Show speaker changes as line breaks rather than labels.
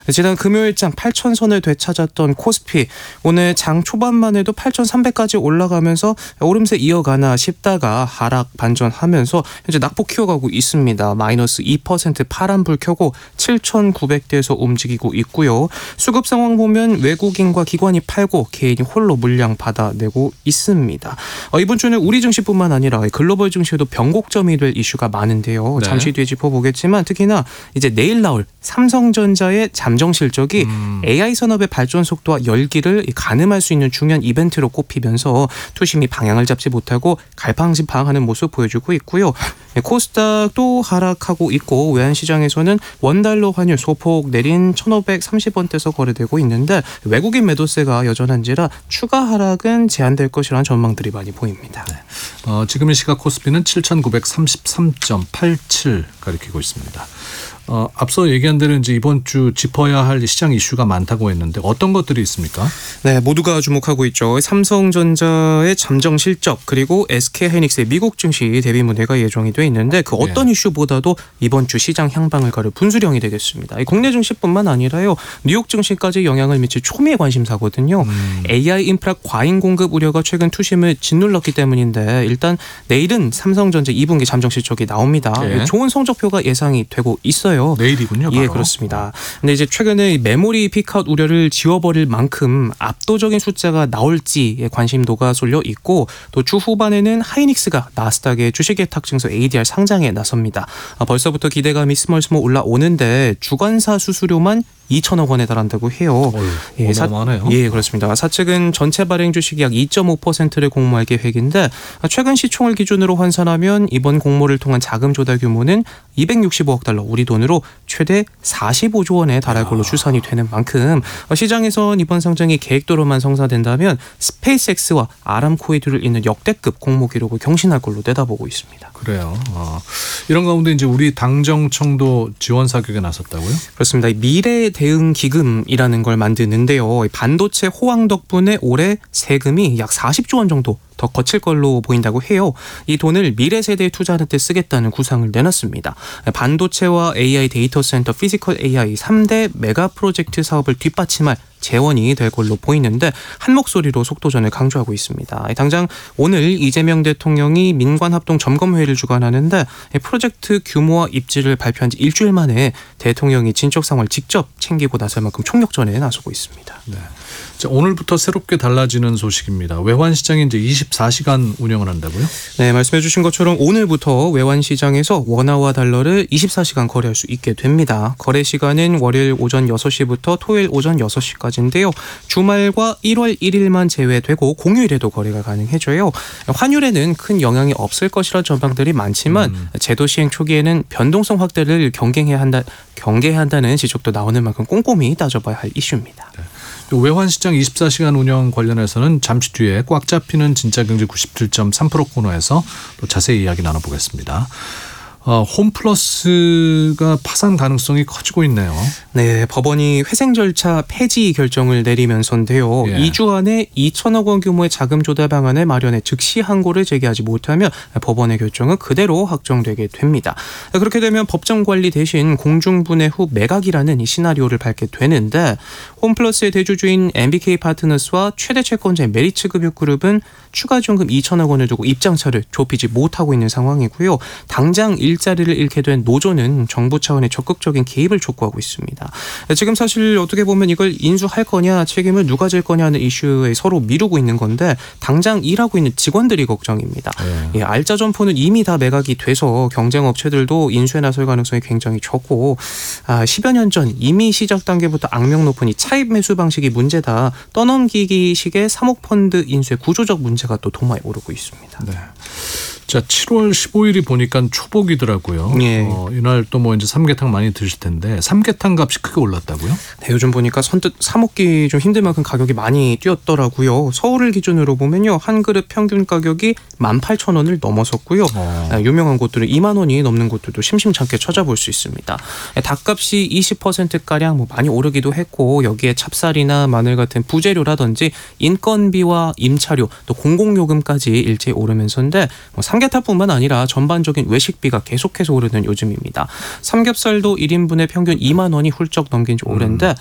지난 금요일장 8,000선을 되찾았던 코스피, 오늘 장 초반만 해도 8,300까지 올라가면서 오름세 이어가나 싶다가 하락 반전하면서 현재 낙폭 키워가고 있습니다. 마이너스 2% 파란불 켜고 7,900대에서 움직이고 있고요. 수급 상황 보면 외국인과 기관이 팔고 개인이 홀로 물량 받아내고 있습니다. 이번 주는 우리 증시뿐만 아니라 글로벌 증시에도 변곡점이 될 이슈가 많은데요.
네.
잠시 뒤에 짚어보겠지만 특히나 이제 내일 나올 삼성전자의 잠정 실적이 AI 산업의 발전 속도와 열기를 가늠할 수 있는 중요한 이벤트로 꼽히면서 투심이 방향을 잡지 못하고 갈팡질팡하는 모습 보여주고 있고요. 코스닥도 하락하고 있고 외환시장에서는 원달러 환율 소폭 내린 1,530원대에서 거래되고 있는데 외국인 매도세가 여전한지라 추가 하락은 제한될 것이라는 전망들이 많이 보입니다.
네. 지금의 시각 코스피는 7,933.87 가리키고 있습니다. 앞서 얘기한 대로 이제 이번 주 짚어야 할 시장 이슈가 많다고 했는데 어떤 것들이 있습니까?
네, 모두가 주목하고 있죠. 삼성전자의 잠정 실적 그리고 SK하이닉스의 미국 증시 대비문회가 예정이 돼 있는데 그 어떤 이슈보다도 이번 주 시장 향방을 가를 분수령이 되겠습니다. 국내 증시뿐만 아니라요, 뉴욕 증시까지 영향을 미칠 초미의 관심사거든요. AI 인프라 과잉 공급 우려가 최근 투심을 짓눌렀기 때문인데 일단 내일은 삼성전자 2분기 잠정 실적이 나옵니다.
네.
좋은 성적표가 예상이 되고 있어요.
내일이군요. 바로.
예, 그렇습니다. 근데 이제 최근에 메모리 픽아웃 우려를 지워버릴 만큼 압도적인 숫자가 나올지에 관심도가 쏠려 있고 또 주 후반에는 하이닉스가 나스닥의 주식예탁 증서 ADR 상장에 나섭니다. 벌써부터 기대감이 스멀스멀 올라오는데 주관사 수수료만 2천억 원에 달한다고 해요.
어마어마하네요.
예, 그렇습니다. 사측은 전체 발행 주식이 약 2.5%를 공모할 계획인데 최근 시총을 기준으로 환산하면 이번 공모를 통한 자금 조달 규모는 265억 달러, 우리 돈으로 최대 45조 원에 달할 걸로 추산이 되는 만큼 시장에선 이번 상장이 계획대로만 성사된다면 스페이스X와 아람코에 둘을 잇는 역대급 공모 기록을 경신할 걸로 내다보고 있습니다.
그래요. 이런 가운데 이제 우리 당정청도 지원 사격에 나섰다고요?
그렇습니다. 미래 대응 기금이라는 걸 만드는데요. 반도체 호황 덕분에 올해 세금이 약 40조 원 정도 더 거칠 걸로 보인다고 해요. 이 돈을 미래 세대에 투자하는 데 쓰겠다는 구상을 내놨습니다. 반도체와 AI 데이터 센터, 피지컬 AI 3대 메가 프로젝트 사업을 뒷받침할 재원이 될 걸로 보이는데 한 목소리로 속도전을 강조하고 있습니다. 당장 오늘 이재명 대통령이 민관합동 점검회의를 주관하는데 프로젝트 규모와 입지를 발표한 지 일주일 만에 대통령이 진척 상황을 직접 챙기고 나설 만큼 총력전에 나서고 있습니다.
네. 자, 오늘부터 새롭게 달라지는 소식입니다. 외환시장이 이제 24시간 운영을 한다고요?
네, 말씀해 주신 것처럼 오늘부터 외환시장에서 원화와 달러를 24시간 거래할 수 있게 됩니다. 거래 시간은 월요일 오전 6시부터 토요일 오전 6시까지인데요. 주말과 1월 1일만 제외되고 공휴일에도 거래가 가능해져요. 환율에는 큰 영향이 없을 것이라 전망들이 많지만 제도 시행 초기에는 변동성 확대를 경계해야 한다는 지적도 나오는 만큼 꼼꼼히 따져봐야 할 이슈입니다.
네. 외환시장 24시간 운영 관련해서는 잠시 뒤에 꽉 잡히는 진짜경제 97.3% 코너에서 또 자세히 이야기 나눠보겠습니다. 홈플러스가 파산 가능성이 커지고 있네요.
네, 법원이 회생 절차 폐지 결정을 내리면서인데요.
예.
2주 안에 2천억 원 규모의 자금 조달 방안을 마련해 즉시 항고를 제기하지 못하면 법원의 결정은 그대로 확정되게 됩니다. 그렇게 되면 법정 관리 대신 공중분해 후 매각이라는 이 시나리오를 밟게 되는데 홈플러스의 대주주인 MBK 파트너스와 최대 채권자인 메리츠금융그룹은 추가 지원금 2천억 원을 두고 입장차를 좁히지 못하고 있는 상황이고요. 당장 일자리를 잃게 된 노조는 정부 차원의 적극적인 개입을 촉구하고 있습니다. 지금 사실 어떻게 보면 이걸 인수할 거냐, 책임을 누가 질 거냐 하는 이슈에 서로 미루고 있는 건데 당장 일하고 있는 직원들이 걱정입니다. 예, 알짜 점포는 이미 다 매각이 돼서 경쟁 업체들도 인수에 나설 가능성이 굉장히 적고 10여 년 전 이미 시작 단계부터 악명 높은 이 차입 매수 방식이 문제다. 떠넘기기식의 사모펀드 인수의 구조적 문제가 또 도마에 오르고 있습니다.
네. 자, 7월 15일이 보니까 초복이더라고요.
예.
이날 또 뭐 이제 삼계탕 많이 드실 텐데 삼계탕 값이 크게 올랐다고요?
네, 요즘 보니까 선뜻 사 먹기 좀 힘들 만큼 가격이 많이 뛰었더라고요. 서울을 기준으로 보면요, 한 그릇 평균 가격이 18,000원을 넘어섰고요. 유명한 곳들은 2만 원이 넘는 곳들도 심심찮게 찾아볼 수 있습니다. 닭값이 20%가량 많이 오르기도 했고 여기에 찹쌀이나 마늘 같은 부재료라든지 인건비와 임차료 또 공공요금까지 일제히 오르면서인데 삼계탕뿐만 아니라 전반적인 외식비가 계속해서 오르는 요즘입니다. 삼겹살도 1인분에 평균 2만 원이 훌쩍 넘긴 지 오랜데